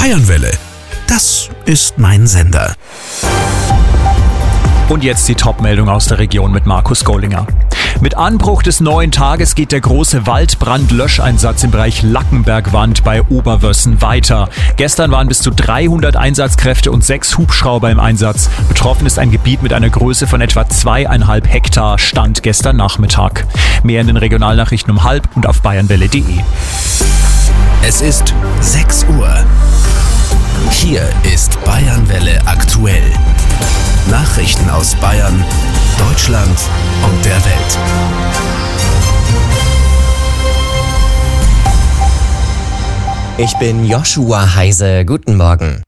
Bayernwelle, das ist mein Sender. Und jetzt die Top-Meldung aus der Region mit Markus Gollinger. Mit Anbruch des neuen Tages geht der große Waldbrandlöscheinsatz im Bereich Lackenbergwand bei Oberwössen weiter. Gestern waren bis zu 300 Einsatzkräfte und 6 Hubschrauber im Einsatz. Betroffen ist ein Gebiet mit einer Größe von etwa 2,5 Hektar, Stand gestern Nachmittag. Mehr in den Regionalnachrichten um 12 und auf bayernwelle.de. Es ist 6 Uhr. Hier ist Bayernwelle aktuell. Nachrichten aus Bayern, Deutschland und der Welt. Ich bin Joshua Heise. Guten Morgen.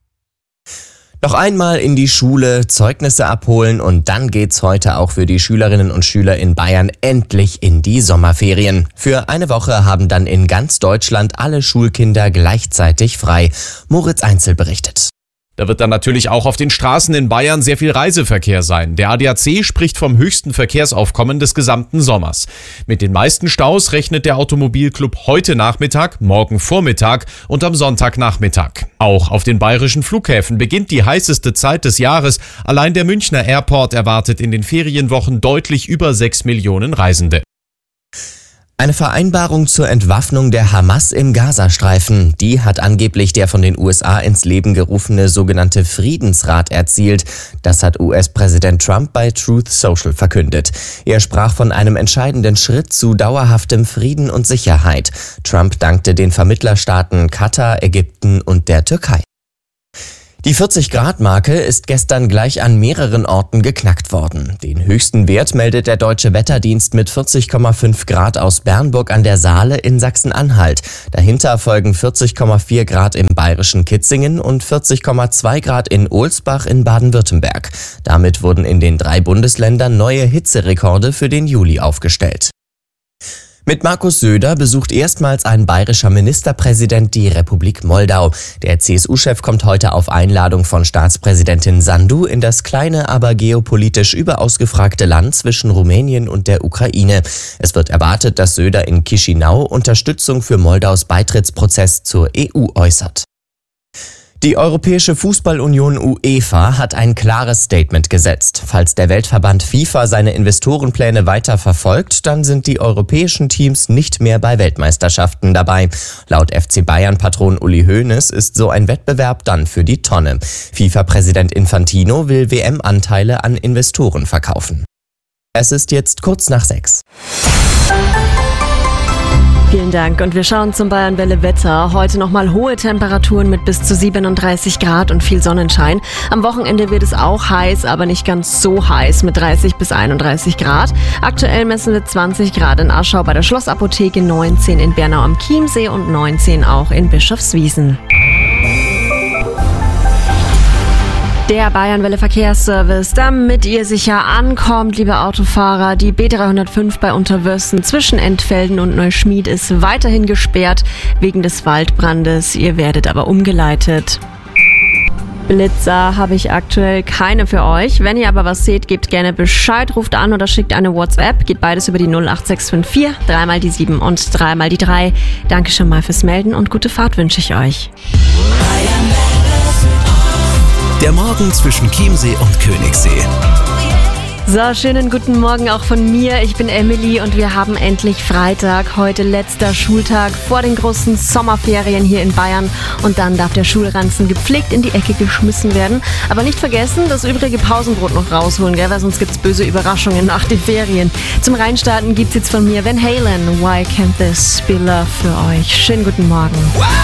Noch einmal in die Schule, Zeugnisse abholen und dann geht's heute auch für die Schülerinnen und Schüler in Bayern endlich in die Sommerferien. Für eine Woche haben dann in ganz Deutschland alle Schulkinder gleichzeitig frei. Moritz Einzel berichtet. Da wird dann natürlich auch auf den Straßen in Bayern sehr viel Reiseverkehr sein. Der ADAC spricht vom höchsten Verkehrsaufkommen des gesamten Sommers. Mit den meisten Staus rechnet der Automobilclub heute Nachmittag, morgen Vormittag und am Sonntagnachmittag. Auch auf den bayerischen Flughäfen beginnt die heißeste Zeit des Jahres. Allein der Münchner Airport erwartet in den Ferienwochen deutlich über 6 Millionen Reisende. Eine Vereinbarung zur Entwaffnung der Hamas im Gazastreifen, die hat angeblich der von den USA ins Leben gerufene sogenannte Friedensrat erzielt. Das hat US-Präsident Trump bei Truth Social verkündet. Er sprach von einem entscheidenden Schritt zu dauerhaftem Frieden und Sicherheit. Trump dankte den Vermittlerstaaten Katar, Ägypten und der Türkei. Die 40-Grad-Marke ist gestern gleich an mehreren Orten geknackt worden. Den höchsten Wert meldet der Deutsche Wetterdienst mit 40,5 Grad aus Bernburg an der Saale in Sachsen-Anhalt. Dahinter folgen 40,4 Grad im bayerischen Kitzingen und 40,2 Grad in Ohlsbach in Baden-Württemberg. Damit wurden in den 3 Bundesländern neue Hitzerekorde für den Juli aufgestellt. Mit Markus Söder besucht erstmals ein bayerischer Ministerpräsident die Republik Moldau. Der CSU-Chef kommt heute auf Einladung von Staatspräsidentin Sandu in das kleine, aber geopolitisch überaus gefragte Land zwischen Rumänien und der Ukraine. Es wird erwartet, dass Söder in Chișinău Unterstützung für Moldaus Beitrittsprozess zur EU äußert. Die Europäische Fußballunion UEFA hat ein klares Statement gesetzt. Falls der Weltverband FIFA seine Investorenpläne weiter verfolgt, dann sind die europäischen Teams nicht mehr bei Weltmeisterschaften dabei. Laut FC Bayern-Patron Uli Hoeneß ist so ein Wettbewerb dann für die Tonne. FIFA-Präsident Infantino will WM-Anteile an Investoren verkaufen. Es ist jetzt kurz nach 6. Vielen Dank und wir schauen zum Bayernwelle Wetter. Heute nochmal hohe Temperaturen mit bis zu 37 Grad und viel Sonnenschein. Am Wochenende wird es auch heiß, aber nicht ganz so heiß mit 30 bis 31 Grad. Aktuell messen wir 20 Grad in Aschau bei der Schlossapotheke, 19 in Bernau am Chiemsee und 19 auch in Bischofswiesen. Der Bayernwelle Verkehrsservice, damit ihr sicher ankommt, liebe Autofahrer. Die B305 bei Unterwössen zwischen Entfelden und Neuschmied ist weiterhin gesperrt wegen des Waldbrandes. Ihr werdet aber umgeleitet. Blitzer habe ich aktuell keine für euch. Wenn ihr aber was seht, gebt gerne Bescheid, ruft an oder schickt eine WhatsApp. Geht beides über die 08654, 3 mal die 7 und 3 mal die 3. Danke schon mal fürs Melden und gute Fahrt wünsche ich euch. Der Morgen zwischen Chiemsee und Königssee. So, schönen guten Morgen auch von mir. Ich bin Emily und wir haben endlich Freitag. Heute letzter Schultag vor den großen Sommerferien hier in Bayern. Und dann darf der Schulranzen gepflegt in die Ecke geschmissen werden. Aber nicht vergessen, das übrige Pausenbrot noch rausholen, gell? Weil sonst gibt's böse Überraschungen nach den Ferien. Zum Reinstarten gibt's jetzt von mir Van Halen. Why Can't This Be Love für euch. Schönen guten Morgen.